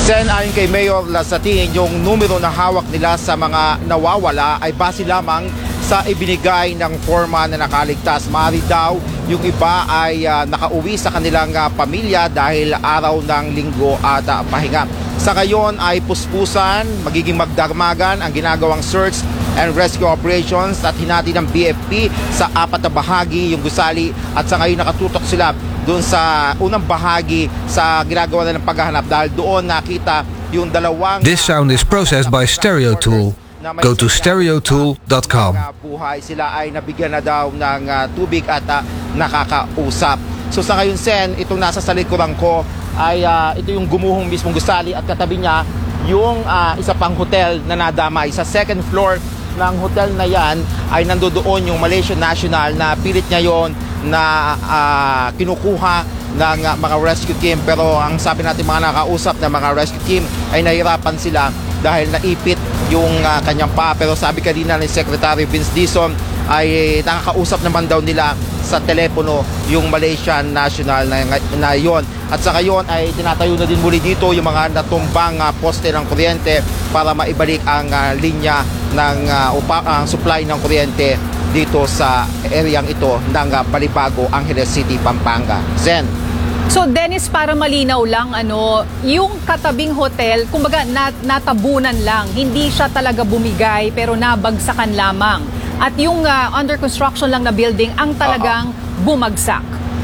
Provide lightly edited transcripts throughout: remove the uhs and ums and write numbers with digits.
Sen, ayon kay Mayor Lazatin, yung numero na hawak nila sa mga nawawala ay base lamang sa ibinigay ng forma na nakaligtas. Maaari daw yung iba ay nakauwi sa kanilang pamilya dahil araw ng linggo at pahinga. Sa ngayon ay puspusan, magiging magdarmagan ang ginagawang search and rescue operations at hinati ng BFP sa 4 na bahagi yung gusali, at sa ngayon nakatutok sila doon sa unang bahagi sa ginagawa na ng paghahanap dahil doon nakita yung dalawang... This sound is processed by Stereo Tool. Go to stereotool.com. Buhay sila ay nabigyan na daw ng tubig at nakakausap. So sa ngayon, Sen, itong nasa sa likuran ko ay ito yung gumuhong mismong gusali at katabi niya yung isa pang hotel na nadamay. Sa second floor ng hotel na yan ay nandoon yung Malaysian National na pilit niya yon na kinukuha ng mga rescue team, pero ang sabi natin mga nakausap na mga rescue team ay nahirapan sila dahil naipit yung kanyang paa. Pero sabi kanina ni Secretary Vince Dizon ay nakakausap naman daw nila sa telepono yung Malaysian National na yon. At sa ngayon ay tinatayo na din muli dito yung mga natumbang poste ng kuryente para maibalik ang linya ng supply ng kuryente dito sa areang ito ng Balibago, Angeles City, Pampanga. Zen. So Dennis, para malinaw lang, yung katabing hotel, kumbaga natabunan lang, hindi siya talaga bumigay pero nabagsakan lamang. At yung under construction lang na building ang talagang bumagsak.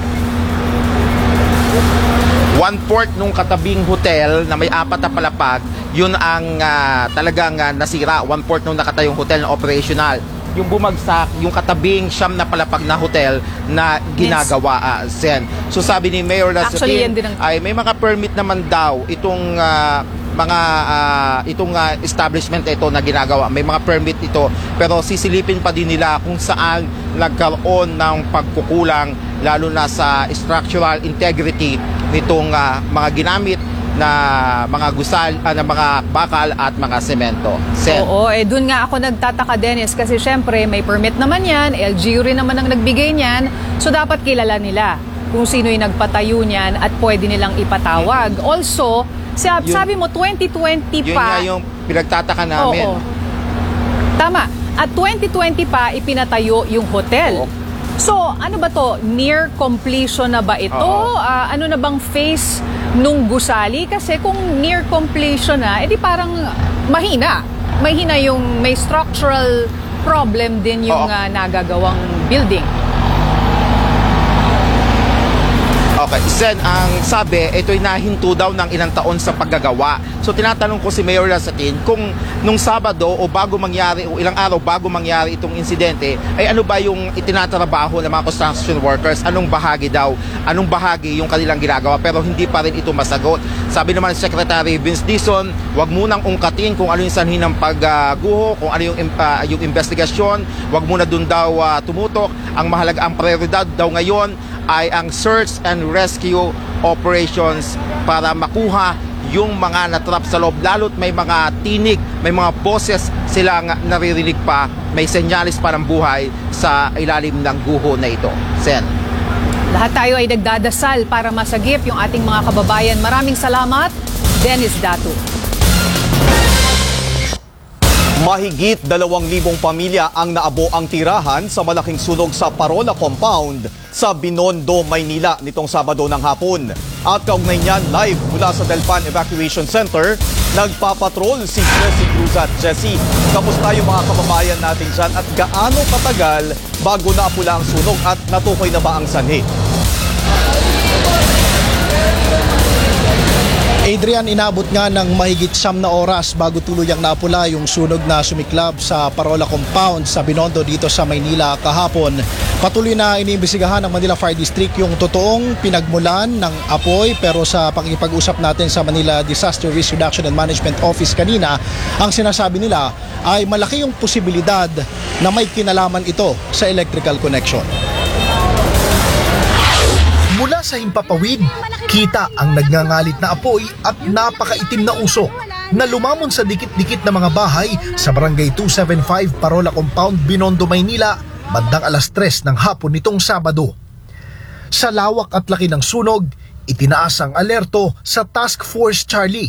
1/4 nung katabing hotel na may 4 na palapag, yun ang talagang nasira. 1/4 nung nakatayong hotel na operational. Yung bumagsak, yung katabing 9 na palapag na hotel na ginagawa, Zen. So sabi ni Mayor Lazatin ay may mga permit naman daw itong itong establishment ito na ginagawa. May mga permit ito, pero sisilipin pa din nila kung saan nagkaroon ng pagkukulang lalo na sa structural integrity nitong mga ginamit na mga gusal, na mga bakal at mga semento. Oo, dun nga ako nagtataka, Dennis, kasi syempre may permit naman yan, LGU rin naman ang nagbigay niyan, so dapat kilala nila kung sino yung nagpatayo niyan at pwede nilang ipatawag. Also, sabi mo 2020 yun pa. Yun nga yung pinagtataka namin. Oo. Tama. At 2020 pa ipinatayo yung hotel. Oo. So, ano ba to? Near completion na ba ito? Ano na bang phase nung gusali? Kasi kung near completion na, edi parang mahina. Mahina yung may structural problem din yung nagagawang building. Okay, Sen, ang sabi, ito'y nahinto daw ng ilang taon sa paggagawa. So tinatanong ko si Mayor Lazatin kung nung Sabado o bago mangyari o ilang araw bago mangyari itong insidente, ay ano ba yung itinatrabaho ng mga construction workers? Anong bahagi daw? Anong bahagi yung kanilang ginagawa? Pero hindi pa rin ito masagot. Sabi naman ni Secretary Vince Dizon, wag munang ungkatin kung ano yung sanhi ng pagguho, kung ano yung investigasyon, wag muna dun daw tumutok. Ang mahalaga, ang prioridad daw ngayon ay ang search and rescue operations para makuha yung mga natrap sa loob. Lalo't may mga tinig, may mga boses silang naririnig pa, may senyalis pa ng buhay sa ilalim ng guho na ito. Sen. Lahat tayo ay nagdadasal para masagip yung ating mga kababayan. Maraming salamat, Dennis Datu. Mahigit 2,000 pamilya ang naabo ang tirahan sa malaking sunog sa Parola Compound sa Binondo, Maynila nitong Sabado ng hapon. At kaugnay niyan, live mula sa Delpan Evacuation Center, nagpapatrol si Jessie Cruz at Jessie. Kamusta yung mga kababayan natin dyan at gaano katagal bago naapula ang sunog at natukoy na ba ang sanhi? Adrian, inabot nga ng mahigit 9 na oras bago tuluyang naapula yung sunog na sumiklab sa Parola Compound sa Binondo dito sa Maynila kahapon. Patuloy na iniimbestigahan ng Manila Fire District yung totoong pinagmulan ng apoy, pero sa pakikipag-usap natin sa Manila Disaster Risk Reduction and Management Office kanina, ang sinasabi nila ay malaki yung posibilidad na may kinalaman ito sa electrical connection. Mula sa himpapawid, kita ang nagngangalit na apoy at napakaitim na usok na lumamon sa dikit-dikit na mga bahay sa Barangay 275 Parola Compound, Binondo, Maynila, bandang 3:00 ng hapon nitong Sabado. Sa lawak at laki ng sunog, itinaas ang alerto sa Task Force Charlie